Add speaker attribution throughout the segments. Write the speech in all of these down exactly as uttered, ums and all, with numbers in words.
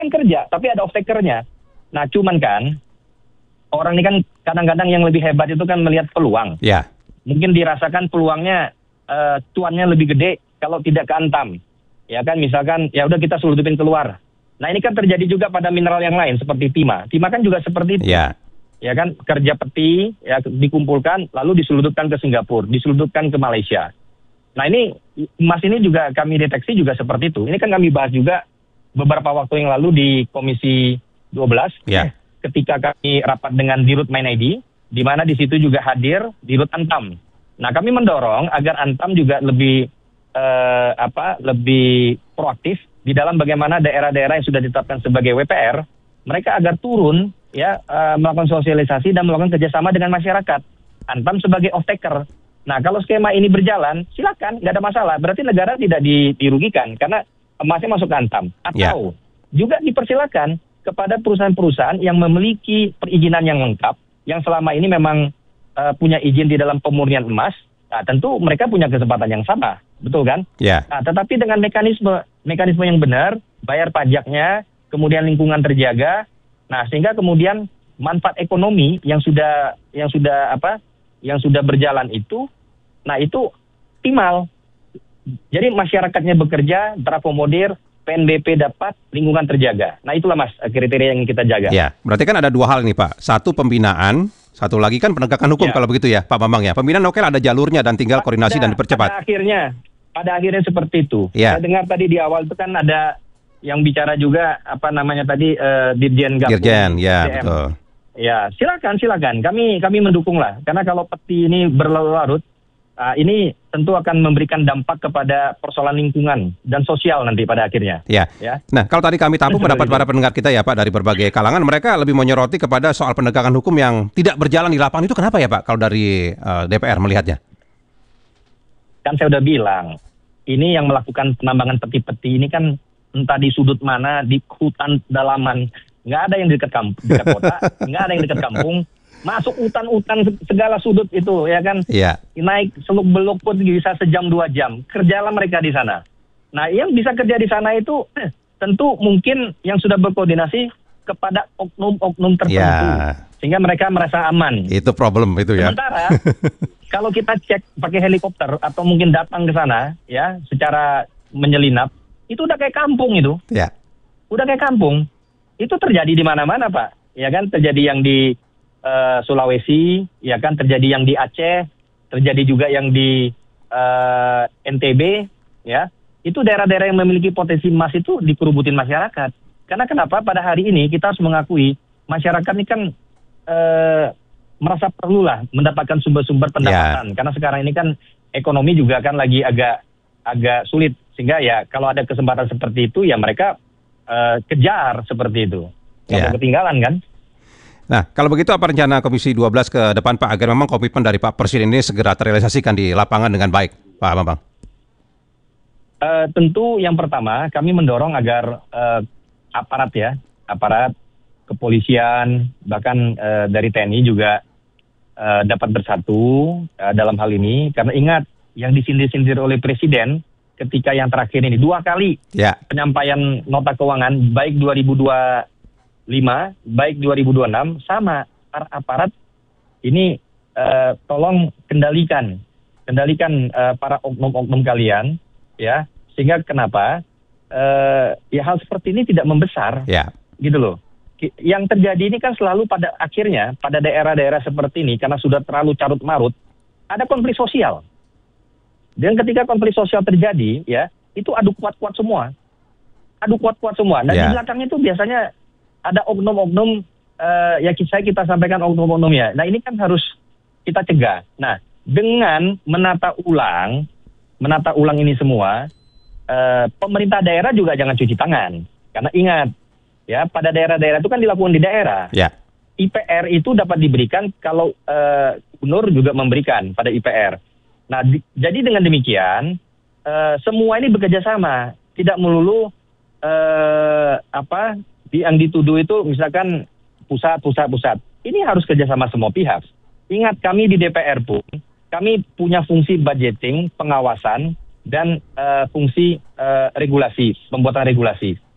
Speaker 1: kan kerja, tapi ada off takernya. Nah, cuman kan orang ini kan kadang-kadang yang lebih hebat itu kan melihat peluang.
Speaker 2: Ya.
Speaker 1: Mungkin dirasakan peluangnya uh, cuannya lebih gede kalau tidak keantam. Ya kan, misalkan ya udah kita seludupin keluar. Nah, ini kan terjadi juga pada mineral yang lain seperti timah. Timah kan juga seperti itu.
Speaker 2: Ya.
Speaker 1: Ya kan, kerja peti ya dikumpulkan lalu diseludupkan ke Singapura, diseludupkan ke Malaysia. Nah, ini emas ini juga kami deteksi juga seperti itu. Ini kan kami bahas juga beberapa waktu yang lalu di Komisi dua belas.
Speaker 2: Ya.
Speaker 1: Ketika kami rapat dengan Dirut Main I D, di mana di situ juga hadir Dirut Antam. Nah, kami mendorong agar Antam juga lebih eh, apa, lebih proaktif di dalam bagaimana daerah-daerah yang sudah ditetapkan sebagai W P R, mereka agar turun ya eh, melakukan sosialisasi dan melakukan kerjasama dengan masyarakat. Antam sebagai off-taker. Nah, kalau skema ini berjalan, silakan, nggak ada masalah. Berarti negara tidak di, dirugikan karena emasnya masuk ke Antam. Atau ya. juga dipersilakan kepada perusahaan-perusahaan yang memiliki perizinan yang lengkap, yang selama ini memang uh, punya izin di dalam pemurnian emas, nah, tentu mereka punya kesempatan yang sama, betul kan?
Speaker 2: Ya.
Speaker 1: Nah, tetapi dengan mekanisme mekanisme yang benar, bayar pajaknya, kemudian lingkungan terjaga, nah sehingga kemudian manfaat ekonomi yang sudah yang sudah apa, yang sudah berjalan itu, nah itu optimal. Jadi masyarakatnya bekerja, terakomodir, P N B P dapat, lingkungan terjaga. Nah, itulah Mas kriteria yang kita jaga.
Speaker 2: Ya, berarti kan ada dua hal nih Pak. Satu pembinaan, satu lagi kan penegakan hukum ya. Kalau begitu ya Pak Bambang ya. Pembinaan oke ada jalurnya dan tinggal koordinasi
Speaker 1: pada,
Speaker 2: dan dipercepat.
Speaker 1: Pada akhirnya, pada akhirnya seperti itu.
Speaker 2: Ya.
Speaker 1: Saya dengar tadi di awal itu kan ada yang bicara juga apa namanya tadi uh, Dirjen Gabung.
Speaker 2: Dirjen, ya
Speaker 1: D M.
Speaker 2: betul.
Speaker 1: Ya, silakan silakan. Kami kami mendukung lah. Karena kalau peti ini berlarut-larut, Uh, ini tentu akan memberikan dampak kepada persoalan lingkungan dan sosial nanti pada akhirnya.
Speaker 2: Ya.
Speaker 1: ya.
Speaker 2: Nah, kalau tadi kami tampung pendapat para pendengar kita ya Pak dari berbagai kalangan, mereka lebih menyoroti kepada soal penegakan hukum yang tidak berjalan di lapangan itu kenapa ya Pak? Kalau dari uh, D P R melihatnya?
Speaker 1: Kan saya udah bilang, ini yang melakukan penambangan peti-peti ini kan entah di sudut mana, di hutan dalaman, nggak ada yang dekat kampung, dekat kota, nggak ada yang dekat kampung. Masuk hutan-hutan segala sudut itu ya kan,
Speaker 2: yeah.
Speaker 1: naik seluk beluk pun bisa sejam dua jam, kerjalah mereka di sana. Nah, yang bisa kerja di sana itu eh, tentu mungkin yang sudah berkoordinasi kepada oknum-oknum tertentu,
Speaker 2: yeah.
Speaker 1: sehingga mereka merasa aman.
Speaker 2: Itu problem itu ya.
Speaker 1: Sementara kalau kita cek pakai helikopter atau mungkin datang ke sana ya secara menyelinap, itu udah kayak kampung itu,
Speaker 2: yeah.
Speaker 1: udah kayak kampung. Itu terjadi di mana-mana Pak, ya kan, terjadi yang di Uh, Sulawesi, ya kan, terjadi yang di Aceh, terjadi juga yang di uh, N T B, ya. Itu daerah-daerah yang memiliki potensi emas itu dikerubutin masyarakat. Karena kenapa? Pada hari ini kita harus mengakui masyarakat ini kan uh, merasa perlulah mendapatkan sumber-sumber pendapatan. Yeah. Karena sekarang ini kan ekonomi juga kan lagi agak agak sulit, sehingga ya kalau ada kesempatan seperti itu ya mereka uh, kejar seperti itu. Nggak
Speaker 2: Yeah.
Speaker 1: mau ketinggalan kan?
Speaker 2: Nah, kalau begitu apa rencana Komisi dua belas ke depan Pak agar memang komitmen dari Pak Presiden ini segera terrealisasikan di lapangan dengan baik, Pak Bambang?
Speaker 1: Uh, tentu yang pertama kami mendorong agar uh, aparat ya, aparat kepolisian bahkan uh, dari T N I juga uh, dapat bersatu uh, dalam hal ini, karena ingat yang disindir-sindir oleh Presiden ketika yang terakhir ini dua kali
Speaker 2: ya.
Speaker 1: penyampaian nota keuangan baik dua ribu dua puluh lima baik dua ribu dua puluh enam sama para aparat ini uh, tolong kendalikan kendalikan uh, para oknum-oknum kalian ya, sehingga kenapa uh, ya hal seperti ini tidak membesar
Speaker 2: ya.
Speaker 1: Gitu loh. Yang terjadi ini kan selalu pada akhirnya pada daerah-daerah seperti ini karena sudah terlalu carut marut ada konflik sosial, dan ketika konflik sosial terjadi ya itu adu kuat-kuat semua adu kuat-kuat semua dan
Speaker 2: ya.
Speaker 1: Di belakangnya itu biasanya ada oknum-oknum, uh, ya saya kita sampaikan oknum-oknum ya. Nah, ini kan harus kita cegah. Nah, dengan menata ulang, menata ulang ini semua, uh, pemerintah daerah juga jangan cuci tangan. Karena ingat, ya pada daerah-daerah itu kan dilakukan di daerah.
Speaker 2: Ya.
Speaker 1: I P R itu dapat diberikan kalau uh, gubernur juga memberikan pada I P R. Nah, di, jadi dengan demikian, uh, semua ini bekerja sama. Tidak melulu uh, apa yang dituduh itu misalkan pusat, pusat, pusat. Ini harus kerjasama semua pihak. Ingat, kami di D P R pun, kami punya fungsi budgeting, pengawasan, dan uh, fungsi uh, regulasi, pembuatan regulasi.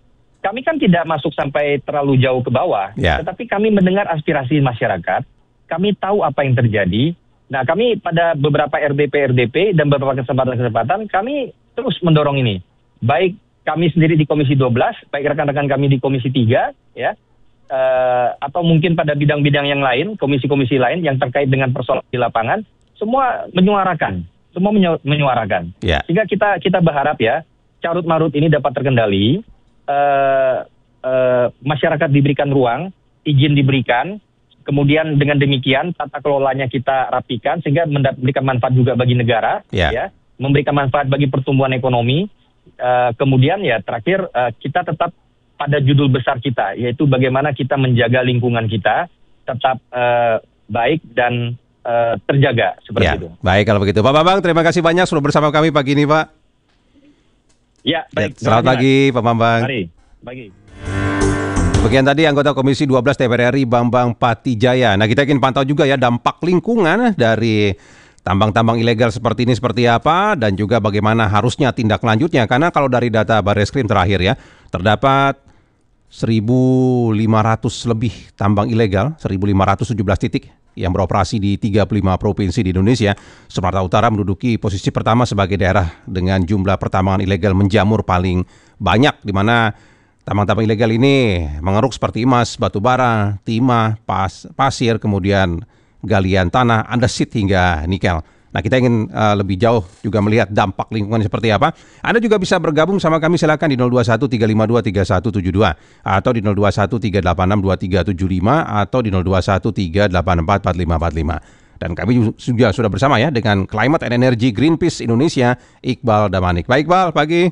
Speaker 1: kami kan tidak masuk sampai terlalu jauh ke bawah,
Speaker 2: Ya.
Speaker 1: tetapi kami mendengar aspirasi masyarakat, kami tahu apa yang terjadi. Nah, kami pada beberapa R D P R D P dan beberapa kesempatan-kesempatan kami terus mendorong ini. Baik kami sendiri di Komisi dua belas, baik rekan-rekan kami di Komisi tiga, ya, uh, atau mungkin pada bidang-bidang yang lain, komisi-komisi lain yang terkait dengan persoalan di lapangan, semua menyuarakan, semua menyu- menyuarakan.
Speaker 2: Ya.
Speaker 1: Sehingga kita kita berharap ya, carut marut ini dapat terkendali, uh, uh, masyarakat diberikan ruang, izin diberikan, kemudian dengan demikian tata kelolanya kita rapikan sehingga memberikan manfaat juga bagi negara,
Speaker 2: Ya.
Speaker 1: ya, memberikan manfaat bagi pertumbuhan ekonomi. Uh, kemudian ya terakhir uh, kita tetap pada judul besar kita, yaitu bagaimana kita menjaga lingkungan kita tetap uh, baik dan uh, terjaga seperti
Speaker 2: Ya,
Speaker 1: itu.
Speaker 2: baik kalau begitu. Pak Bambang, terima kasih banyak sudah bersama kami pagi ini, Pak.
Speaker 1: Ya, baik.
Speaker 2: Selamat
Speaker 1: Terima kasih,
Speaker 2: pagi, Pak Bambang.
Speaker 1: Mas. Mari, pagi.
Speaker 2: Bagian tadi anggota Komisi dua belas D P R R I Bambang Patijaya. Nah, kita ingin pantau juga ya dampak lingkungan dari tambang-tambang ilegal seperti ini seperti apa dan juga bagaimana harusnya tindak lanjutnya. Karena kalau dari data Barreskrim terakhir ya, terdapat seribu lima ratus lebih tambang ilegal, seribu lima ratus tujuh belas titik yang beroperasi di tiga puluh lima provinsi di Indonesia. Sumatera Utara menduduki posisi pertama sebagai daerah dengan jumlah pertambangan ilegal menjamur paling banyak, di mana tambang-tambang ilegal ini mengeruk seperti emas, batu bara, timah, pas, pasir, kemudian galian tanah, andesit hingga nikel. Nah, kita ingin uh, lebih jauh juga melihat dampak lingkungan seperti apa. Anda juga bisa bergabung sama kami, silakan di nol dua satu tiga lima dua tiga satu tujuh dua atau di nol dua satu tiga delapan enam dua tiga tujuh lima atau di nol dua satu tiga delapan empat empat lima empat lima. Dan kami juga sudah bersama ya dengan Climate and Energy Greenpeace Indonesia, Iqbal Damanik. Baik, Iqbal, pagi.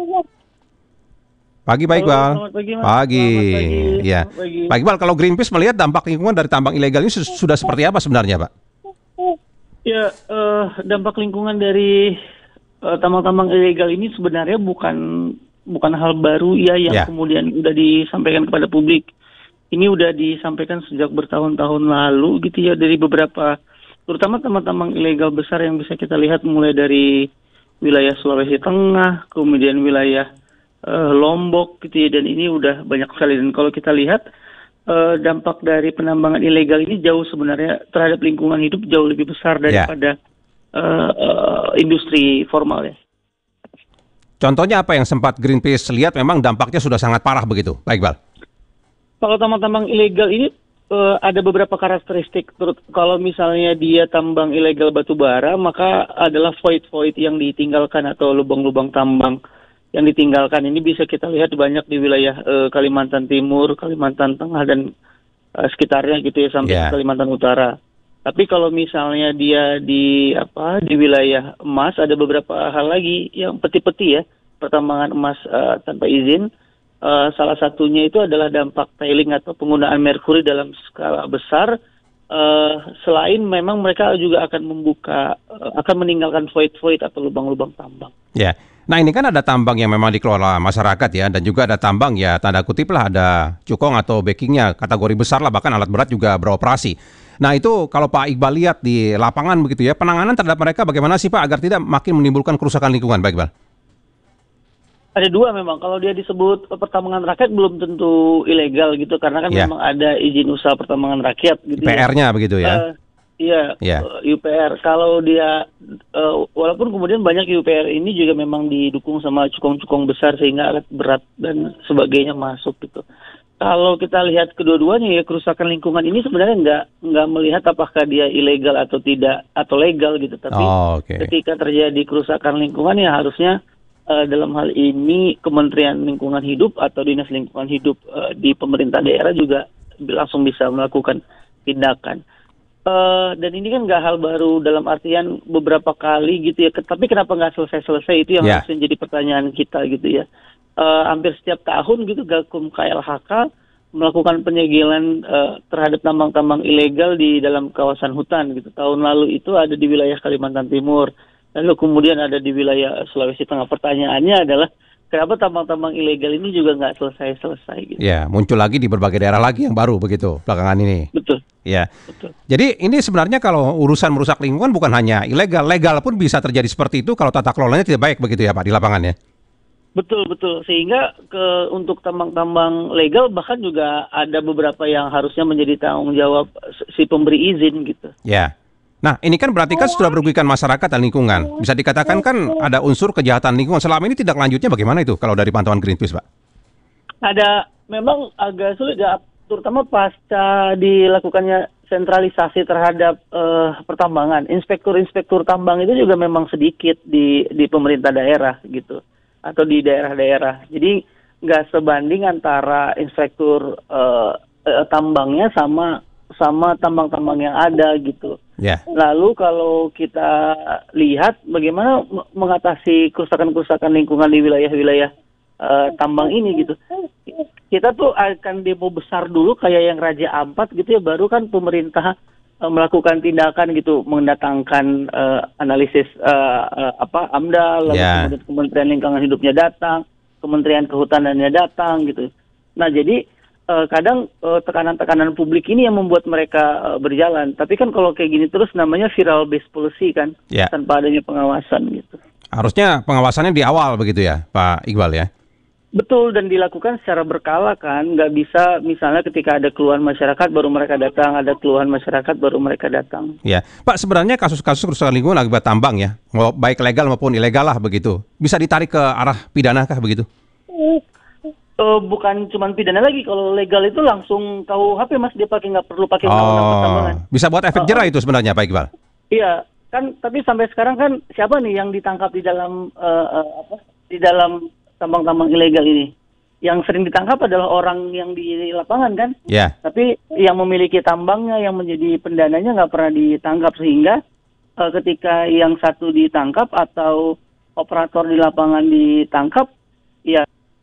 Speaker 2: Pagi, Pak Iqbal.
Speaker 3: Halo, pagi, Mas.
Speaker 2: Pagi.
Speaker 3: Pagi.
Speaker 2: Ya.
Speaker 3: Pagi.
Speaker 2: Pak Iqbal, kalau Greenpeace melihat dampak lingkungan dari tambang ilegal ini sudah seperti apa sebenarnya, Pak?
Speaker 3: Ya, eh, dampak lingkungan dari eh, tambang-tambang ilegal ini sebenarnya bukan bukan hal baru ya yang
Speaker 2: Ya.
Speaker 3: kemudian udah disampaikan kepada publik. Ini udah disampaikan sejak bertahun-tahun lalu gitu ya, dari beberapa, terutama tambang-tambang ilegal besar yang bisa kita lihat mulai dari wilayah Sulawesi Tengah, kemudian wilayah eh, Lombok gitu ya, dan ini udah banyak sekali. Dan kalau kita lihat Uh, dampak dari penambangan ilegal ini jauh sebenarnya terhadap lingkungan hidup jauh lebih besar daripada yeah. uh, uh, industri formal ya.
Speaker 2: Contohnya apa yang sempat Greenpeace lihat memang dampaknya sudah sangat parah begitu, Pak Iqbal?
Speaker 3: Kalau tambang-tambang ilegal ini uh, ada beberapa karakteristik. Terus kalau misalnya dia tambang ilegal batu bara, maka adalah void-void yang ditinggalkan atau lubang-lubang tambang yang ditinggalkan ini bisa kita lihat banyak di wilayah uh, Kalimantan Timur, Kalimantan Tengah dan uh, sekitarnya gitu ya, sampai
Speaker 2: yeah.
Speaker 3: ke Kalimantan Utara. Tapi kalau misalnya dia di apa di wilayah emas, ada beberapa hal lagi yang peti-peti ya, pertambangan emas uh, tanpa izin. Uh, salah satunya itu adalah dampak tailing atau penggunaan merkuri dalam skala besar. Uh, selain memang mereka juga akan membuka, uh, akan meninggalkan void-void atau lubang-lubang tambang.
Speaker 2: Ya. Yeah. Nah, ini kan ada tambang yang memang dikelola masyarakat ya, dan juga ada tambang ya tanda kutip lah ada cukong atau backingnya kategori besar lah, bahkan alat berat juga beroperasi. Nah, itu kalau Pak Iqbal lihat di lapangan begitu ya, penanganan terhadap mereka bagaimana sih Pak agar tidak makin menimbulkan kerusakan lingkungan, Pak Iqbal?
Speaker 3: Ada dua memang, kalau dia disebut pertambangan rakyat belum tentu ilegal gitu, karena kan
Speaker 2: ya.
Speaker 3: memang ada izin usaha pertambangan rakyat gitu.
Speaker 2: P R-nya ya. Begitu ya? Uh,
Speaker 3: Iya, yeah. uh, U P R. Kalau dia, uh, walaupun kemudian banyak U P R ini juga memang didukung sama cukong-cukong besar sehingga alat berat dan sebagainya masuk gitu. Kalau kita lihat kedua-duanya ya, kerusakan lingkungan ini sebenarnya nggak nggak melihat apakah dia ilegal atau tidak atau legal gitu. Tapi
Speaker 2: oh, okay.
Speaker 3: ketika terjadi kerusakan lingkungan ya harusnya uh, dalam hal ini Kementerian Lingkungan Hidup atau Dinas Lingkungan Hidup uh, di pemerintah daerah juga langsung bisa melakukan tindakan. Uh, dan ini kan nggak hal baru dalam artian beberapa kali gitu ya. Tapi kenapa nggak selesai-selesai, itu yang yeah. harus menjadi pertanyaan kita gitu ya. Uh, hampir setiap tahun gitu Gakum K L H K melakukan penyegelan uh, terhadap tambang-tambang ilegal di dalam kawasan hutan gitu. Tahun lalu itu ada di wilayah Kalimantan Timur, lalu kemudian ada di wilayah Sulawesi Tengah. Pertanyaannya adalah kenapa tambang-tambang ilegal ini juga nggak selesai-selesai gitu.
Speaker 2: Ya, muncul lagi di berbagai daerah lagi yang baru begitu belakangan ini.
Speaker 3: Betul.
Speaker 2: Ya.
Speaker 3: Betul.
Speaker 2: Jadi ini sebenarnya kalau urusan merusak lingkungan bukan hanya ilegal, legal pun bisa terjadi seperti itu kalau tata kelolanya tidak baik begitu ya Pak di lapangan ya.
Speaker 3: Betul betul sehingga ke untuk tambang-tambang legal bahkan juga ada beberapa yang harusnya menjadi tanggung jawab si pemberi izin gitu.
Speaker 2: Ya. Nah, ini kan berarti kan sudah merugikan masyarakat dan lingkungan. Bisa dikatakan kan ada unsur kejahatan lingkungan. Selama ini tindak lanjutnya bagaimana itu kalau dari pantauan Greenpeace, Pak?
Speaker 3: Ada memang agak sulit ya, terutama pasca dilakukannya sentralisasi terhadap uh, pertambangan. Inspektur-inspektur tambang itu juga memang sedikit di di pemerintah daerah gitu atau di daerah-daerah. Jadi nggak sebanding antara inspektur uh, uh, tambangnya sama sama tambang-tambang yang ada gitu.
Speaker 2: Ya.
Speaker 3: Lalu kalau kita lihat bagaimana mengatasi kerusakan-kerusakan lingkungan di wilayah-wilayah uh, tambang ini gitu. Kita tuh akan demo besar dulu kayak yang Raja Ampat gitu ya, baru kan pemerintah uh, melakukan tindakan gitu, mendatangkan uh, analisis uh, uh, apa AMDAL, lalu
Speaker 2: Ya.
Speaker 3: kemudian Kementerian Lingkungan Hidupnya datang, Kementerian Kehutanannya datang gitu. Nah jadi Uh, kadang uh, tekanan-tekanan publik ini yang membuat mereka uh, berjalan. Tapi kan kalau kayak gini terus namanya viral based policy kan,
Speaker 2: Ya.
Speaker 3: tanpa adanya pengawasan gitu.
Speaker 2: Harusnya pengawasannya di awal begitu ya, Pak Iqbal ya?
Speaker 3: Betul, dan dilakukan secara berkala kan. Nggak bisa misalnya ketika ada keluhan masyarakat baru mereka datang, ada keluhan masyarakat baru mereka datang.
Speaker 2: Ya, Pak, sebenarnya kasus-kasus kerusakan lingkungan akibat tambang ya, mau baik legal maupun ilegal lah begitu, bisa ditarik ke arah pidana kah begitu?
Speaker 3: Uh, bukan cuma pidana lagi, kalau legal itu langsung K U H P Mas, dia pakai nggak perlu pakai undang-undang pertambangan.
Speaker 2: Bisa buat efek jerah itu sebenarnya, Pak Iqbal.
Speaker 3: Iya, kan tapi sampai sekarang kan siapa nih yang ditangkap di dalam uh, uh, apa? Di dalam tambang-tambang ilegal ini? Yang sering ditangkap adalah orang yang di lapangan kan?
Speaker 2: Ya.
Speaker 3: Tapi yang memiliki tambangnya, yang menjadi pendananya nggak pernah ditangkap, sehingga uh, ketika yang satu ditangkap atau operator di lapangan ditangkap, ya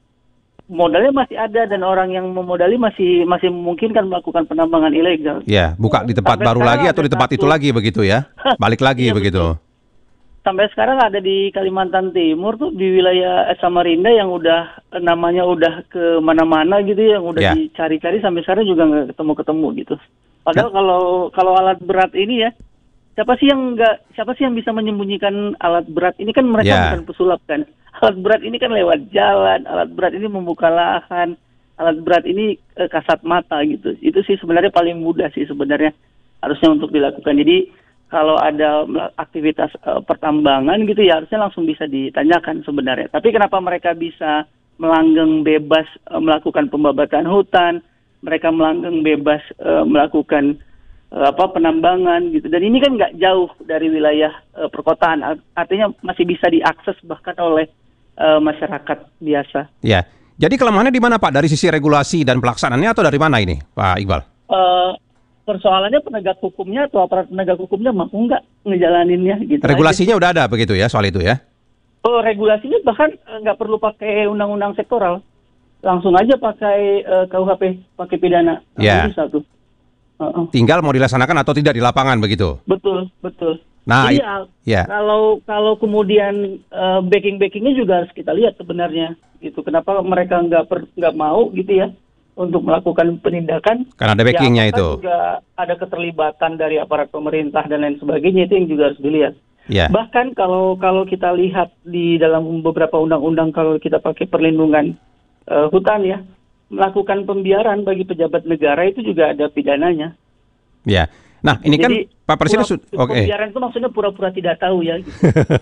Speaker 3: modalnya masih ada dan orang yang memodali masih masih memungkinkan melakukan penambangan ilegal.
Speaker 2: Ya, buka di tempat
Speaker 3: Sampai
Speaker 2: baru
Speaker 3: sekarang
Speaker 2: lagi atau
Speaker 3: ada
Speaker 2: di tempat
Speaker 3: satu-
Speaker 2: itu lagi begitu ya? Balik lagi
Speaker 3: Iya,
Speaker 2: begitu.
Speaker 3: Sampai sekarang ada di Kalimantan Timur tuh, di wilayah Samarinda yang udah namanya udah ke mana-mana gitu, yang udah
Speaker 2: Ya.
Speaker 3: dicari-cari sampai sekarang juga nggak ketemu-ketemu gitu. Padahal kalau kalau alat berat ini ya, siapa sih yang nggak siapa sih yang bisa menyembunyikan alat berat ini? Kan mereka
Speaker 2: Ya.
Speaker 3: bukan pesulap kan. Alat berat ini kan lewat jalan, alat berat ini membuka lahan, alat berat ini eh, kasat mata gitu. Itu sih sebenarnya paling mudah sih sebenarnya harusnya untuk dilakukan. Jadi kalau ada mela- aktivitas eh, pertambangan gitu ya harusnya langsung bisa ditanyakan sebenarnya. Tapi kenapa mereka bisa melanggeng bebas eh, melakukan pembabatan hutan, mereka melanggeng bebas eh, melakukan eh, apa penambangan gitu. Dan ini kan nggak jauh dari wilayah eh, perkotaan, Art- artinya masih bisa diakses bahkan oleh eh, masyarakat biasa.
Speaker 2: Ya. Jadi kelemahannya di mana, Pak? Dari sisi regulasi dan pelaksanaannya atau dari mana ini, Pak Iqbal?
Speaker 3: Eh, persoalannya penegak hukumnya atau aparat penegak hukumnya mampu nggak ngejalaninnya gitu. aja.
Speaker 2: Regulasinya udah ada begitu ya soal itu ya?
Speaker 3: Oh, regulasinya bahkan eh, nggak perlu pakai undang-undang sektoral, langsung aja pakai eh, K U H P, pakai pidana.
Speaker 2: Ya.
Speaker 3: Langsung bisa tuh. Uh-uh.
Speaker 2: Tinggal mau dilaksanakan atau tidak di lapangan begitu?
Speaker 3: Betul, betul.
Speaker 2: Nah,
Speaker 3: Jadi
Speaker 2: i-
Speaker 3: ya,
Speaker 2: ya.
Speaker 3: kalau kalau kemudian eh, backing-backingnya juga harus kita lihat sebenarnya, gitu. Kenapa mereka nggak per- nggak mau gitu ya untuk melakukan penindakan?
Speaker 2: Karena ada backingnya
Speaker 3: Ya, apakah
Speaker 2: itu.
Speaker 3: juga ada keterlibatan dari aparat pemerintah dan lain sebagainya, itu yang juga harus dilihat.
Speaker 2: Ya.
Speaker 3: Bahkan kalau kalau kita lihat di dalam beberapa undang-undang, kalau kita pakai perlindungan eh, hutan ya, melakukan pembiaran bagi pejabat negara itu juga ada pidananya.
Speaker 2: Ya. Nah, ini kan
Speaker 3: Jadi,
Speaker 2: Pak Presiden
Speaker 3: pura-
Speaker 2: sudah oke.
Speaker 3: pembiaran itu maksudnya pura-pura tidak tahu ya. Gitu.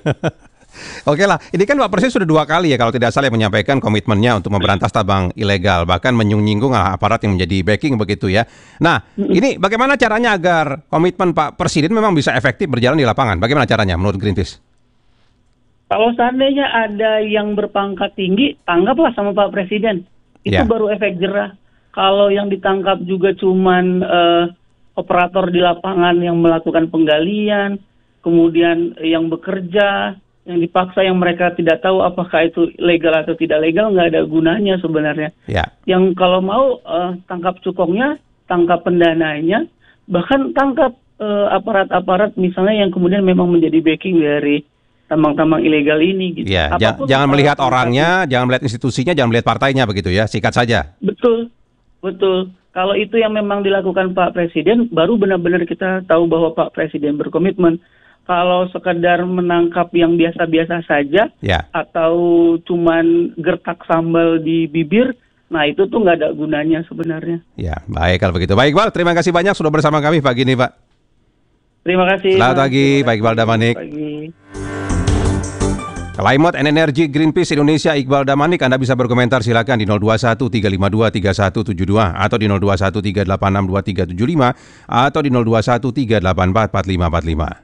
Speaker 2: Oke lah, ini kan Pak Presiden sudah dua kali ya kalau tidak salah menyampaikan komitmennya untuk memberantas tambang ilegal, bahkan menyinggung aparat yang menjadi backing begitu ya. Nah, ini bagaimana caranya agar komitmen Pak Presiden memang bisa efektif berjalan di lapangan? Bagaimana caranya menurut Greenpeace?
Speaker 3: Kalau seandainya ada yang berpangkat tinggi, tanggaplah sama Pak Presiden. Itu
Speaker 2: Ya.
Speaker 3: baru efek jerah. Kalau yang ditangkap juga cuman eh, operator di lapangan yang melakukan penggalian, kemudian yang bekerja, yang dipaksa, yang mereka tidak tahu apakah itu legal atau tidak legal, nggak ada gunanya sebenarnya.
Speaker 2: Ya.
Speaker 3: Yang kalau mau eh, tangkap cukongnya, tangkap pendananya, bahkan tangkap eh, aparat-aparat misalnya yang kemudian memang menjadi backing dari tambang-tambang ilegal ini gitu.
Speaker 2: Ya, ja-
Speaker 3: Apapun
Speaker 2: jangan
Speaker 3: kita
Speaker 2: melihat
Speaker 3: lakukan.
Speaker 2: orangnya, jangan melihat institusinya, jangan melihat partainya begitu ya, sikat saja.
Speaker 3: Betul, betul. Kalau itu yang memang dilakukan Pak Presiden, baru benar-benar kita tahu bahwa Pak Presiden berkomitmen. Kalau sekedar menangkap yang biasa-biasa saja,
Speaker 2: Ya.
Speaker 3: atau cuman gertak sambal di bibir, nah itu tuh nggak ada gunanya sebenarnya.
Speaker 2: Ya, baik kalau begitu. Baik, Iqbal, terima kasih banyak sudah bersama kami pagi ini, Pak.
Speaker 3: Terima kasih.
Speaker 2: Selamat
Speaker 3: Mas.
Speaker 2: pagi,
Speaker 3: Terima
Speaker 2: Pak Iqbal
Speaker 3: kasih.
Speaker 2: Damanik.
Speaker 3: Pagi.
Speaker 2: Climate and Energy Greenpeace Indonesia Iqbal Damanik, Anda bisa berkomentar silakan di nol dua satu tiga lima dua tiga satu tujuh dua atau di nol dua satu tiga delapan enam dua tiga tujuh lima atau di nol dua satu tiga delapan empat empat lima empat lima.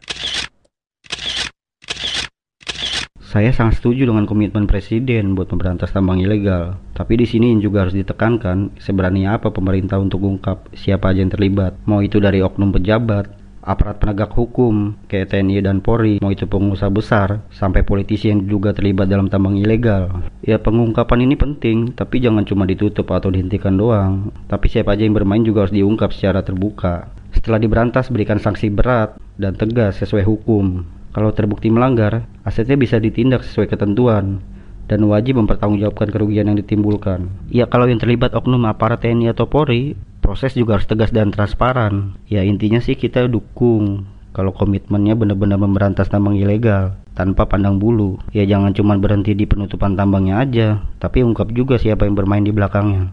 Speaker 4: Saya sangat setuju dengan komitmen Presiden buat memberantas tambang ilegal. Tapi di sini juga harus ditekankan seberani apa pemerintah untuk ungkap siapa aja yang terlibat. Mau itu dari oknum pejabat, aparat penegak hukum, kayak T N I dan Polri, mau itu pengusaha besar, sampai politisi yang juga terlibat dalam tambang ilegal. Ya pengungkapan ini penting, tapi jangan cuma ditutup atau dihentikan doang. Tapi siapa aja yang bermain juga harus diungkap secara terbuka. Setelah diberantas, berikan sanksi berat dan tegas sesuai hukum. Kalau terbukti melanggar, asetnya bisa ditindak sesuai ketentuan dan wajib mempertanggungjawabkan kerugian yang ditimbulkan. Ya kalau yang terlibat oknum aparat T N I atau Polri, proses juga harus tegas dan transparan. Ya intinya sih kita dukung kalau komitmennya benar-benar memberantas tambang ilegal tanpa pandang bulu. Ya jangan cuma berhenti di penutupan tambangnya aja, tapi ungkap juga siapa yang bermain di belakangnya.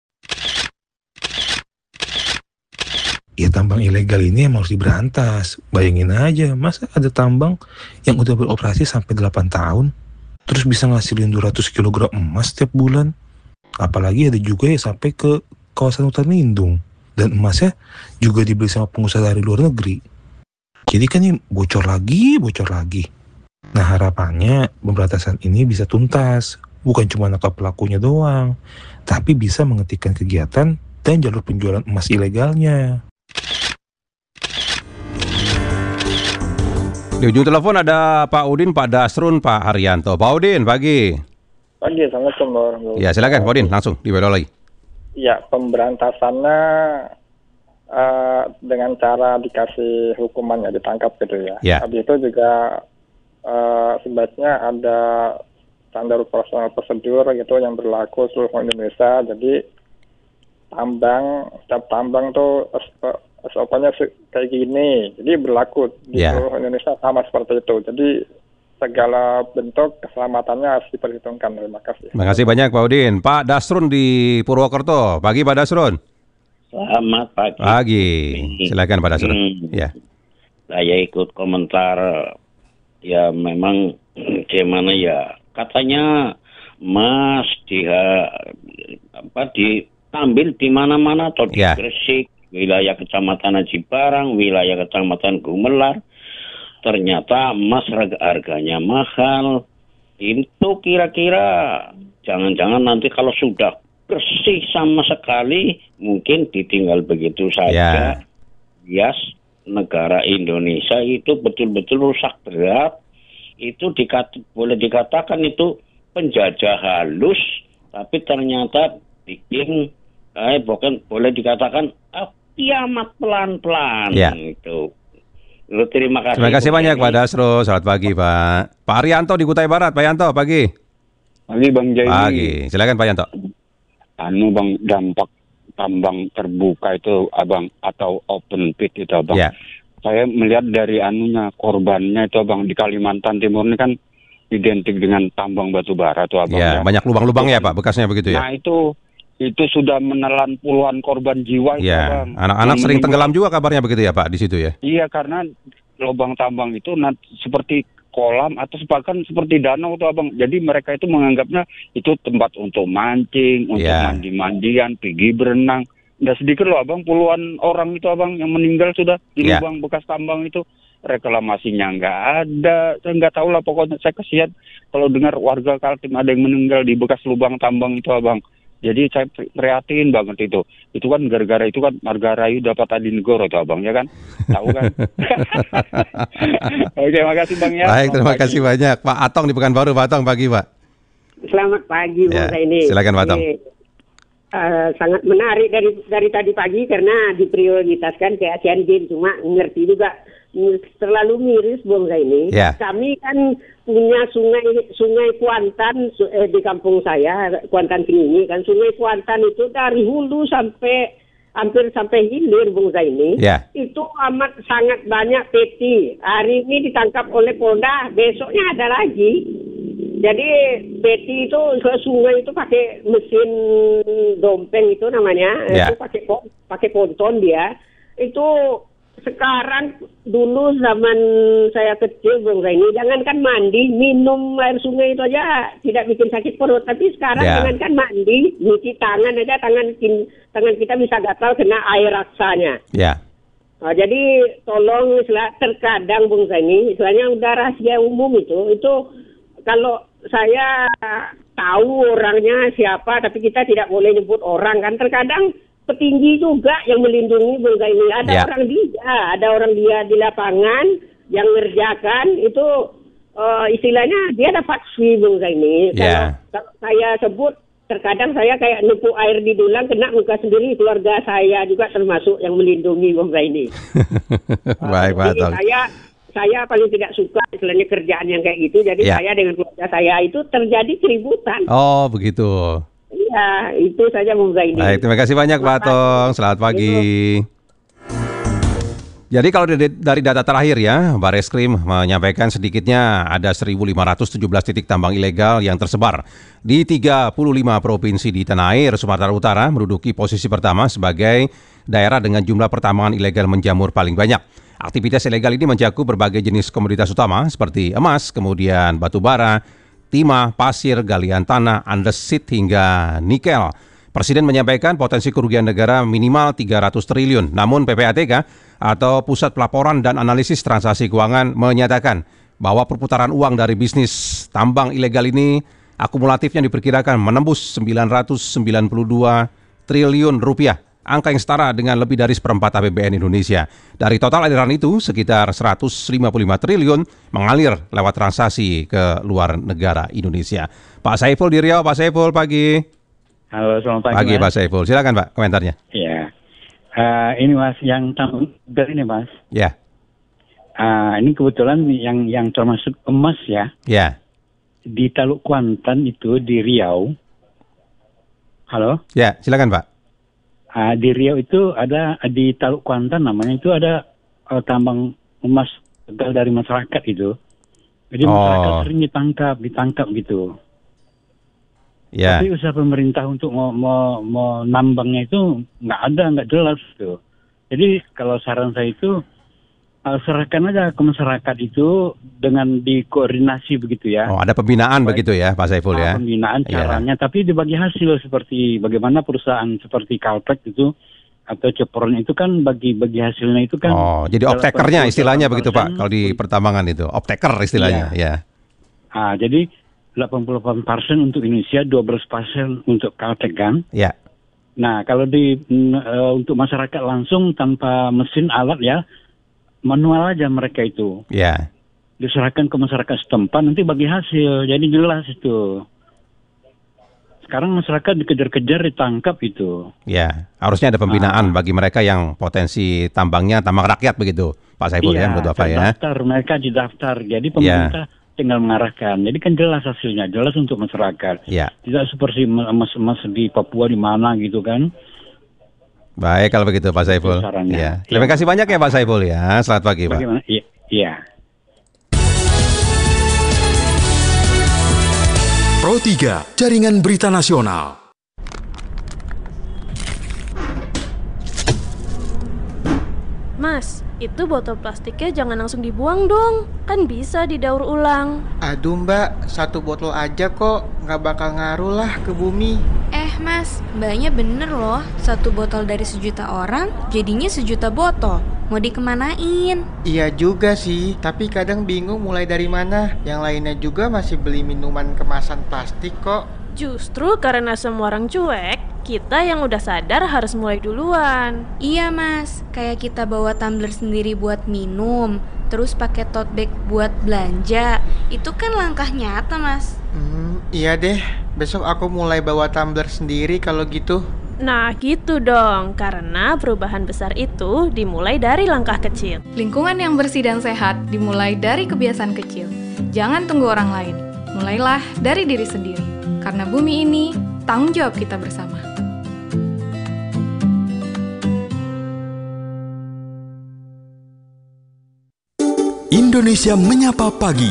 Speaker 5: Ya tambang ilegal ini emang harus diberantas. Bayangin aja, masa ada tambang yang udah beroperasi sampai delapan tahun, terus bisa ngasilin dua ratus kilogram emas setiap bulan. Apalagi ada juga ya sampai ke kawasan hutan lindung. Dan emasnya juga dibeli sama pengusaha dari luar negeri. Jadi kan ini bocor lagi, bocor lagi. Nah harapannya pemberantasan ini bisa tuntas. Bukan cuma nangkap pelakunya doang, tapi bisa menghentikan kegiatan dan jalur penjualan emas ilegalnya.
Speaker 2: Di ujung telepon ada Pak Udin, Pak Dasrun, Pak Haryanto. Pak Udin, pagi.
Speaker 6: Pagi, Assalamualaikum warahmatullahi
Speaker 2: Ya, silakan Pak Udin, langsung dibelola lagi.
Speaker 6: Ya, pemberantasannya uh, dengan cara dikasih hukumannya, ditangkap gitu ya.
Speaker 2: Ya.
Speaker 6: Habis itu juga uh, sebaiknya ada standar operasional prosedur gitu yang berlaku seluruh Indonesia. Jadi tambang, setiap tambang tuh S O P-nya kayak gini, jadi berlaku di
Speaker 2: Ya.
Speaker 6: seluruh Indonesia sama seperti itu. Jadi segala bentuk keselamatannya harus diperhitungkan. Terima kasih.
Speaker 2: Terima kasih banyak Pak Udin. Pak Dasrun di Purwokerto. Pagi Pak Dasrun.
Speaker 7: Selamat pagi.
Speaker 2: Pagi. Silakan Pak Dasrun.
Speaker 7: Hmm.
Speaker 2: Ya.
Speaker 7: Saya ikut komentar. Ya memang gimana ya, katanya Mas di apa diambil di mana-mana atau di
Speaker 2: Ya.
Speaker 7: Gresik, wilayah Kecamatan Haji Barang, wilayah Kecamatan Gumelar. Ternyata emas harganya mahal. Itu kira-kira jangan-jangan nanti kalau sudah bersih sama sekali mungkin ditinggal begitu saja. Bias negara Indonesia itu betul-betul rusak berat. Itu dikat, boleh dikatakan itu penjajah halus, tapi ternyata bikin eh bukan boleh dikatakan ah, kiamat pelan-pelan
Speaker 2: Ya.
Speaker 7: itu. Lu terima kasih.
Speaker 2: Terima kasih banyak Pak Dasrun. Selamat pagi Pak. Pak Arianto di Kutai Barat. Pak Yanto, pagi.
Speaker 8: Pagi Bang Jai.
Speaker 2: Pagi. Silakan Pak Yanto.
Speaker 8: Anu Bang, dampak tambang terbuka itu Abang atau open pit itu Abang.
Speaker 2: Ya.
Speaker 8: Saya melihat dari anunya korbannya itu Abang di Kalimantan Timur ini kan identik dengan tambang batu bara tuh Abang.
Speaker 2: Ya,
Speaker 8: Ya.
Speaker 2: banyak lubang-lubang ya Pak, bekasnya begitu ya.
Speaker 8: Nah itu itu sudah menelan puluhan korban jiwa itu
Speaker 2: Ya,
Speaker 8: Abang.
Speaker 2: anak-anak
Speaker 8: Yang
Speaker 2: sering
Speaker 8: meninggal.
Speaker 2: tenggelam juga kabarnya begitu ya Pak di situ ya.
Speaker 8: Iya, karena lubang tambang itu nanti seperti kolam atau bahkan seperti danau tuh Abang. Jadi mereka itu menganggapnya itu tempat untuk mancing, untuk
Speaker 2: Ya.
Speaker 8: mandi-mandian, pergi berenang. Nggak sedikit loh Abang, puluhan orang itu Abang yang meninggal sudah di
Speaker 2: Ya.
Speaker 8: lubang bekas tambang itu. Reklamasinya nggak ada. Saya nggak tahu lah, pokoknya saya kasihan kalau dengar warga Kaltim ada yang meninggal di bekas lubang tambang itu Abang. Jadi saya prihatin banget itu. Itu kan gara-gara itu kan Margarayu dapat Adinegoro itu Abang, ya kan? Tahu kan? Oke, makasih Bang ya.
Speaker 2: Baik, terima
Speaker 8: Selamat
Speaker 2: kasih banyak. Pak Atong di Pekanbaru. Pak Atong, pagi Pak.
Speaker 9: Selamat pagi
Speaker 2: Ya,
Speaker 9: Bang ini.
Speaker 2: silakan, Pak Tong.
Speaker 9: Uh, sangat menarik dari dari tadi pagi karena diprioritaskan ke Asian Games, cuma ngerti juga mm, terlalu miris Bang ini.
Speaker 2: Ya.
Speaker 9: Kami kan punya sungai sungai Kuantan su- eh, di kampung saya, Kuantan Tinggi kan. Sungai Kuantan itu dari hulu sampai hampir sampai hilir Bung Zaini.
Speaker 2: Ya.
Speaker 9: Itu amat sangat banyak peti. Hari ini ditangkap oleh Polda, besoknya ada lagi. Jadi peti itu ke sungai itu pakai mesin dompeng itu namanya,
Speaker 2: Ya.
Speaker 9: itu pakai pakai ponton dia. Itu sekarang dulu zaman saya kecil Bung Zaini, jangankan mandi, minum air sungai itu aja tidak bikin sakit perut. Tapi sekarang
Speaker 2: Ya.
Speaker 9: jangankan mandi, nyuci tangan aja tangan tangan kita bisa gatal kena air raksanya.
Speaker 2: Ya.
Speaker 9: Nah, jadi tolong istilah terkadang Bung Zaini, istilahnya udah rahasia umum itu, itu kalau saya tahu orangnya siapa, tapi kita tidak boleh nyebut orang kan. Terkadang petinggi juga yang melindungi Bung Zaini. Ada
Speaker 2: Ya.
Speaker 9: orang dia, ada orang dia di lapangan yang ngerjakan itu uh, istilahnya dia dapat fee Bung Zaini.
Speaker 2: Ya.
Speaker 9: Kalau, kalau saya sebut, terkadang saya kayak numpuk air di dulang kena muka sendiri. Keluarga saya juga termasuk yang melindungi Bung Zaini.
Speaker 2: Baik, Pak
Speaker 9: Jadi
Speaker 2: Tol.
Speaker 9: saya saya paling tidak suka istilahnya kerjaan yang kayak gitu. Jadi
Speaker 2: Ya.
Speaker 9: saya dengan keluarga saya itu terjadi keributan.
Speaker 2: Oh, begitu.
Speaker 9: Iya, itu saja Bung Zaini.
Speaker 2: Baik, terima kasih banyak Pak Tong. Selamat pagi. Jadi kalau dari, dari data terakhir ya, Bareskrim menyampaikan sedikitnya ada seribu lima ratus tujuh belas titik tambang ilegal yang tersebar di tiga puluh lima provinsi di tanah air. Sumatera Utara menduduki posisi pertama sebagai daerah dengan jumlah pertambangan ilegal menjamur paling banyak. Aktivitas ilegal ini mencakup berbagai jenis komoditas utama seperti emas, kemudian batu bara, timah, pasir, galian tanah, andesit hingga nikel. Presiden menyampaikan potensi kerugian negara minimal tiga ratus triliun. Namun P P A T K atau Pusat Pelaporan dan Analisis Transaksi Keuangan menyatakan bahwa perputaran uang dari bisnis tambang ilegal ini akumulatifnya diperkirakan menembus sembilan ratus sembilan puluh dua triliun rupiah. Angka yang setara dengan lebih dari seperempat A P B N Indonesia. Dari total aliran itu, sekitar seratus lima puluh lima triliun mengalir lewat transaksi ke luar negara Indonesia. Pak Saiful di Riau, Pak Saiful pagi.
Speaker 10: Halo, selamat pagi,
Speaker 2: Pagi
Speaker 10: Mas.
Speaker 2: Pak Saiful, silakan Pak komentarnya.
Speaker 10: Ya, uh, ini Mas yang tambang ini Mas.
Speaker 2: Ya,
Speaker 10: Uh, ini kebetulan yang yang termasuk emas ya.
Speaker 2: ya,
Speaker 10: Di Taluk Kuantan itu di Riau. Halo?
Speaker 2: ya, silakan Pak.
Speaker 10: Uh, di Riau itu ada di Taluk Kuantan namanya itu ada uh, tambang emas legal dari masyarakat itu. Jadi
Speaker 2: Oh.
Speaker 10: masyarakat sering ditangkap, ditangkap gitu.
Speaker 2: Ya,
Speaker 10: Tapi usaha pemerintah untuk mau, mau, mau nambangnya itu nggak ada, nggak jelas gitu. Jadi kalau saran saya itu uh, serahkan aja ke masyarakat itu dengan dikoordinasi begitu ya.
Speaker 2: oh ada pembinaan
Speaker 10: Baik.
Speaker 2: begitu ya Pak Saiful ya.
Speaker 10: Pembinaan
Speaker 2: Iya.
Speaker 10: caranya, tapi dibagi hasil seperti bagaimana perusahaan seperti Caltech itu atau Cepron itu kan bagi-bagi hasilnya itu kan.
Speaker 2: Oh, jadi
Speaker 10: dalam
Speaker 2: optakernya
Speaker 10: delapan puluh
Speaker 2: istilahnya
Speaker 10: delapan
Speaker 2: begitu Pak,
Speaker 10: persen.
Speaker 2: kalau di pertambangan itu, optaker istilahnya, ya.
Speaker 10: Ah, jadi delapan puluh delapan persen untuk Indonesia, dua belas persen untuk Caltech kan.
Speaker 2: Ya,
Speaker 10: Nah, kalau di mm, eh, untuk masyarakat langsung tanpa mesin alat ya, manual aja mereka itu.
Speaker 2: ya.
Speaker 10: Diserahkan ke masyarakat setempat, nanti bagi hasil. Jadi jelas itu. Sekarang masyarakat dikejar-kejar, ditangkap itu.
Speaker 2: Ya, harusnya ada pembinaan bagi mereka yang potensi tambangnya tambang rakyat begitu, Pak Saiful ya, menurut Bapak ya.
Speaker 10: terdaftar, mereka didaftar. Jadi pemerintah tinggal mengarahkan. Jadi kan jelas hasilnya, jelas untuk masyarakat.
Speaker 2: Ya,
Speaker 10: Tidak seperti emas-emas di Papua di mana gitu kan.
Speaker 2: baik kalau begitu Pak Saiful.
Speaker 10: sarannya.
Speaker 2: Ya, terima
Speaker 10: Ya.
Speaker 2: kasih banyak ya Pak Saiful ya. Selamat pagi Pak.
Speaker 10: Bagaimana? Iya. Iya.
Speaker 11: Pro tiga, Jaringan Berita Nasional.
Speaker 12: Mas, itu botol plastiknya jangan langsung dibuang dong. Kan bisa didaur ulang.
Speaker 13: Aduh mbak, satu botol aja kok, nggak bakal ngaruh lah ke bumi.
Speaker 14: Eh mas, mbaknya bener loh. Satu botol dari sejuta orang, jadinya sejuta botol. Mau dikemanain?
Speaker 13: Iya juga sih, tapi kadang bingung mulai dari mana. Yang lainnya juga masih beli minuman kemasan plastik kok.
Speaker 12: Justru karena semua orang cuek, kita yang udah sadar harus mulai duluan.
Speaker 14: Iya mas, kayak kita bawa tumbler sendiri buat minum, terus pakai tote bag buat belanja. Itu kan langkah nyata mas.
Speaker 13: Hmm, iya deh, besok aku mulai bawa tumbler sendiri kalau gitu.
Speaker 12: Nah gitu dong, karena perubahan besar itu dimulai dari langkah kecil.
Speaker 15: Lingkungan yang bersih dan sehat dimulai dari kebiasaan kecil. Jangan tunggu orang lain, mulailah dari diri sendiri. Karena bumi ini tanggung jawab kita bersama.
Speaker 11: Indonesia Menyapa Pagi.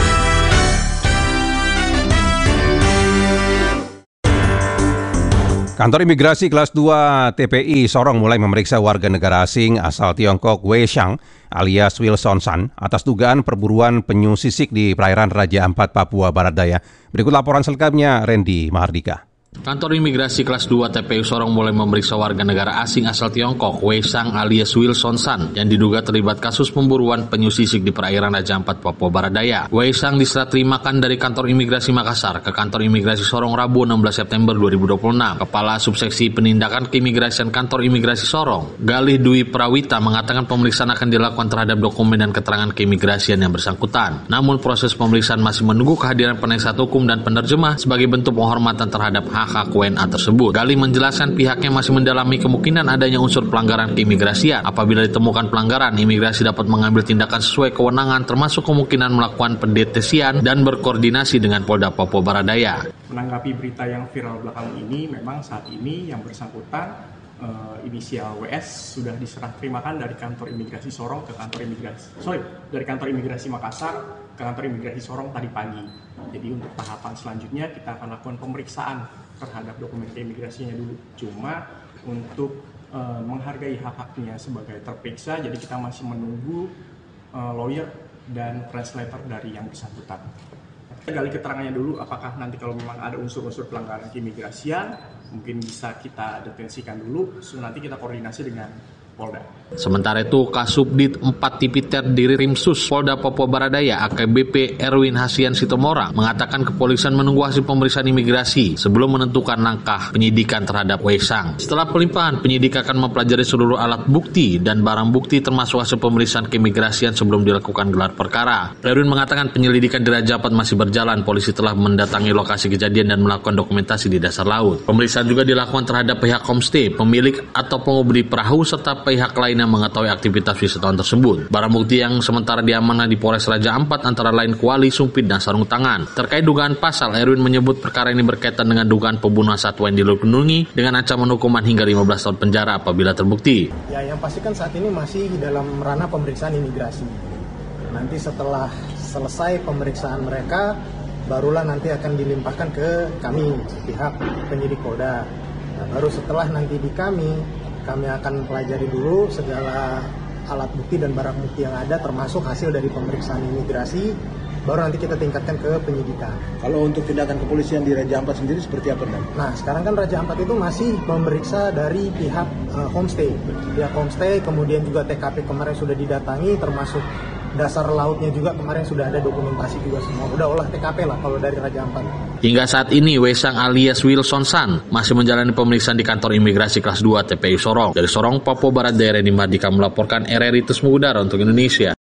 Speaker 2: Kantor Imigrasi Kelas dua T P I Sorong mulai memeriksa warga negara asing asal Tiongkok Wei Xiang alias Wilson San atas dugaan perburuan penyu sisik di perairan Raja Ampat, Papua Barat Daya. Berikut laporan selengkapnya Randy Mahardika.
Speaker 16: Kantor Imigrasi Kelas dua T P I Sorong mulai memeriksa warga negara asing asal Tiongkok, Wei Xiang alias Wilson San, yang diduga terlibat kasus pemburuan penyu sisik di perairan Raja Ampat, Papua Barat Daya. Wei Xiang diserah terimakan dari Kantor Imigrasi Makassar ke Kantor Imigrasi Sorong Rabu enam belas September dua ribu dua puluh enam. Kepala Subseksi Penindakan Keimigrasian Kantor Imigrasi Sorong, Galih Dwi Prawita, mengatakan pemeriksaan akan dilakukan terhadap dokumen dan keterangan keimigrasian yang bersangkutan. Namun proses pemeriksaan masih menunggu kehadiran penasihat hukum dan penerjemah sebagai bentuk penghormatan terhadap hak hak W N A tersebut. Galih menjelaskan pihaknya masih mendalami kemungkinan adanya unsur pelanggaran keimigrasian. Apabila ditemukan pelanggaran, imigrasi dapat mengambil tindakan sesuai kewenangan, termasuk kemungkinan melakukan pendeteksian dan berkoordinasi dengan Polda Papua Barat Daya.
Speaker 17: Menanggapi berita yang viral belakangan ini, memang saat ini yang bersangkutan uh, inisial W S sudah diserah terimakan dari Kantor Imigrasi Sorong ke Kantor Imigrasi sorry dari Kantor Imigrasi Makassar ke Kantor Imigrasi Sorong tadi pagi. Jadi untuk tahapan selanjutnya kita akan lakukan pemeriksaan terhadap dokumen keimigrasinya dulu. Cuma untuk uh, menghargai hak-haknya sebagai terperiksa, jadi kita masih menunggu uh, lawyer dan translator dari yang bersangkutan. Kita gali keterangannya dulu, apakah nanti kalau memang ada unsur-unsur pelanggaran keimigrasian, mungkin bisa kita detensikan dulu, so nanti kita koordinasi dengan Polda.
Speaker 16: Sementara itu, Kasubdit empat Tipiter Dirimsus Polda Papua Barat Daya A K B P Erwin Hasian Sitomorang mengatakan kepolisian menunggu hasil pemeriksaan imigrasi sebelum menentukan langkah penyidikan terhadap Wei Xiang. Setelah pelimpahan, penyidik akan mempelajari seluruh alat bukti dan barang bukti termasuk hasil pemeriksaan keimigrasian sebelum dilakukan gelar perkara. Erwin mengatakan penyelidikan di Raja Ampat masih berjalan. Polisi telah mendatangi lokasi kejadian dan melakukan dokumentasi di dasar laut. Pemeriksaan juga dilakukan terhadap pihak homestay, pemilik atau pengemudi perahu serta pihak lain yang mengetahui aktivitas wisatawan tersebut. Barang bukti yang sementara diamankan di Polres Raja Ampat antara lain kuali, sumpit, dan sarung tangan. Terkait dugaan pasal, Erwin menyebut perkara ini berkaitan dengan dugaan pembunuhan satwa yang dilindungi dengan ancaman hukuman hingga lima belas tahun penjara apabila terbukti.
Speaker 18: Ya, yang pasti kan saat ini masih dalam ranah pemeriksaan imigrasi. Nanti setelah selesai pemeriksaan mereka, barulah nanti akan dilimpahkan ke kami, pihak penyidik Polda. Nah, baru setelah nanti di kami, kami akan pelajari dulu segala alat bukti dan barang bukti yang ada, termasuk hasil dari pemeriksaan imigrasi, baru nanti kita tingkatkan ke penyidikan.
Speaker 19: Kalau untuk tindakan kepolisian di Raja Ampat sendiri seperti apa, Dan?
Speaker 18: Nah, sekarang kan Raja Ampat itu masih memeriksa dari pihak uh, homestay. Pihak homestay, kemudian juga T K P kemarin sudah didatangi, termasuk dasar lautnya juga kemarin sudah ada dokumentasi juga semua. Udah olah T K P lah kalau dari Raja Ampat.
Speaker 16: Hingga saat ini, Wei Xiang alias Wilson San masih menjalani pemeriksaan di Kantor Imigrasi Kelas dua T P I Sorong. Dari Sorong, Papua Barat Daya, Randy Mahardika melaporkan R R I Terus Mengudara untuk Indonesia.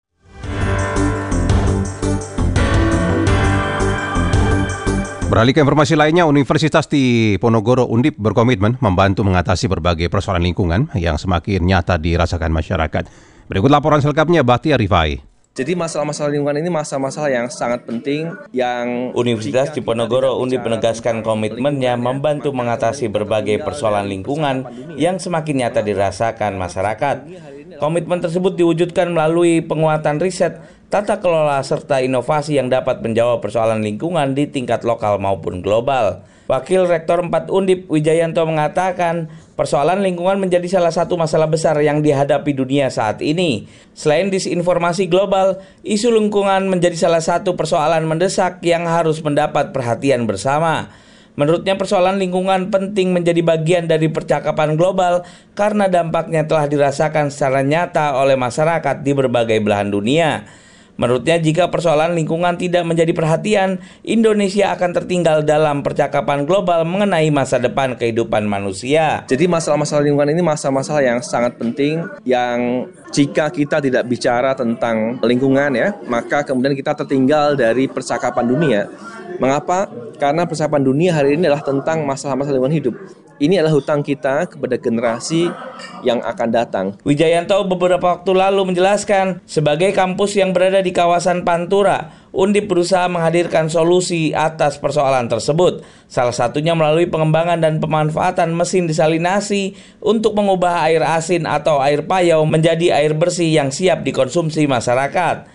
Speaker 2: Beralih ke informasi lainnya, Universitas Diponegoro Undip berkomitmen membantu mengatasi berbagai persoalan lingkungan yang semakin nyata dirasakan masyarakat. Berikut laporan selengkapnya Bahtiar Rifai.
Speaker 20: Jadi masalah-masalah lingkungan ini masalah-masalah yang sangat penting yang
Speaker 21: Universitas Diponegoro Undip menegaskan komitmennya membantu mengatasi berbagai persoalan lingkungan yang semakin nyata dirasakan masyarakat. Komitmen tersebut diwujudkan melalui penguatan riset, tata kelola serta inovasi yang dapat menjawab persoalan lingkungan di tingkat lokal maupun global. Wakil Rektor empat Undip Wijayanto mengatakan persoalan lingkungan menjadi salah satu masalah besar yang dihadapi dunia saat ini. Selain disinformasi global, isu lingkungan menjadi salah satu persoalan mendesak yang harus mendapat perhatian bersama. Menurutnya persoalan lingkungan penting menjadi bagian dari percakapan global karena dampaknya telah dirasakan secara nyata oleh masyarakat di berbagai belahan dunia. Menurutnya jika persoalan lingkungan tidak menjadi perhatian, Indonesia akan tertinggal dalam percakapan global mengenai masa depan kehidupan manusia.
Speaker 20: Jadi masalah-masalah lingkungan ini masalah-masalah yang sangat penting yang jika kita tidak bicara tentang lingkungan ya, maka kemudian kita tertinggal dari percakapan dunia. Mengapa? Karena percakapan dunia hari ini adalah tentang masalah-masalah lingkungan hidup. Ini adalah hutang kita kepada generasi yang akan datang.
Speaker 21: Wijayanto beberapa waktu lalu menjelaskan, sebagai kampus yang berada di kawasan Pantura, Undip berusaha menghadirkan solusi atas persoalan tersebut. Salah satunya melalui pengembangan dan pemanfaatan mesin desalinasi untuk mengubah air asin atau air payau menjadi air bersih yang siap dikonsumsi masyarakat.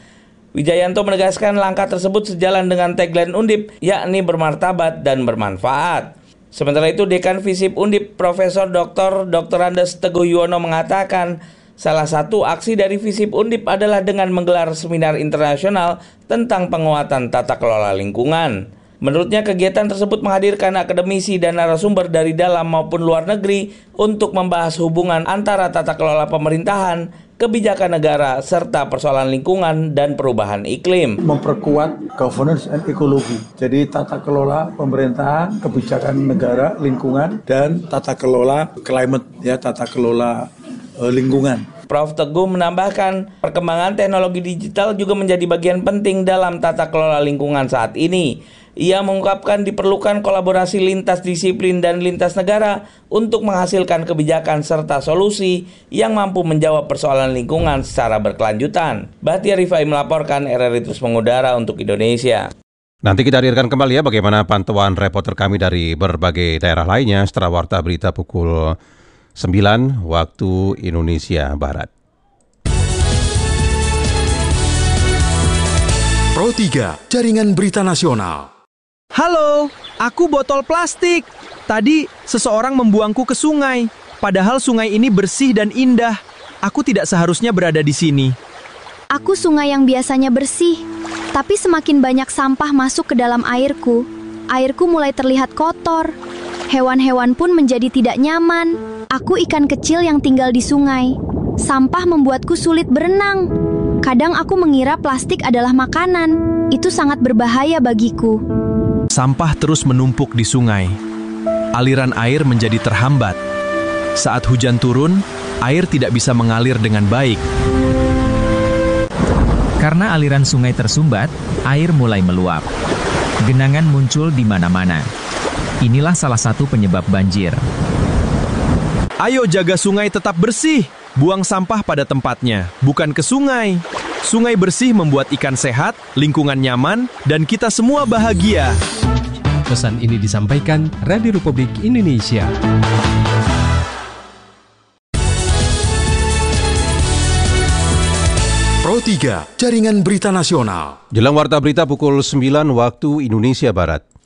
Speaker 21: Wijayanto menegaskan langkah tersebut sejalan dengan tagline Undip, yakni bermartabat dan bermanfaat. Sementara itu, Dekan Visip Undip Profesor Doktor Doktor Andes Teguh Yuwono mengatakan salah satu aksi dari Visip Undip adalah dengan menggelar seminar internasional tentang penguatan tata kelola lingkungan. Menurutnya, kegiatan tersebut menghadirkan akademisi dan narasumber dari dalam maupun luar negeri untuk membahas hubungan antara tata kelola pemerintahan, kebijakan negara, serta persoalan lingkungan dan perubahan iklim.
Speaker 19: Memperkuat governance and ekologi. Jadi tata kelola pemerintahan, kebijakan negara, lingkungan, dan tata kelola climate, ya tata kelola uh, lingkungan.
Speaker 21: Profesor Teguh menambahkan, perkembangan teknologi digital juga menjadi bagian penting dalam tata kelola lingkungan saat ini. Ia mengungkapkan diperlukan kolaborasi lintas disiplin dan lintas negara untuk menghasilkan kebijakan serta solusi yang mampu menjawab persoalan lingkungan secara berkelanjutan. Bahtiar Rifai melaporkan, R R I Terus Mengudara untuk Indonesia.
Speaker 2: Nanti kita hadirkan kembali ya bagaimana pantauan reporter kami dari berbagai daerah lainnya setelah warta berita pukul sembilan waktu Indonesia Barat.
Speaker 11: Pro tiga, Jaringan Berita Nasional.
Speaker 1: Halo, aku botol plastik. Tadi seseorang membuangku ke sungai. Padahal sungai ini bersih dan indah. Aku tidak seharusnya berada di sini.
Speaker 22: Aku sungai yang biasanya bersih, tapi semakin banyak sampah masuk ke dalam airku. Airku mulai terlihat kotor. Hewan-hewan pun menjadi tidak nyaman. Aku ikan kecil yang tinggal di sungai. Sampah membuatku sulit berenang. Kadang aku mengira plastik adalah makanan. Itu sangat berbahaya bagiku.
Speaker 1: Sampah terus menumpuk di sungai. Aliran air menjadi terhambat. Saat hujan turun, air tidak bisa mengalir dengan baik.
Speaker 23: Karena aliran sungai tersumbat, air mulai meluap. Genangan muncul di mana-mana. Inilah salah satu penyebab banjir.
Speaker 1: Ayo jaga sungai tetap bersih. Buang sampah pada tempatnya, bukan ke sungai. Sungai bersih membuat ikan sehat, lingkungan nyaman, dan kita semua bahagia.
Speaker 24: Pesan ini disampaikan Radio Republik Indonesia.
Speaker 11: Pro tiga, Jaringan Berita Nasional.
Speaker 2: Jelang warta berita pukul sembilan waktu Indonesia Barat.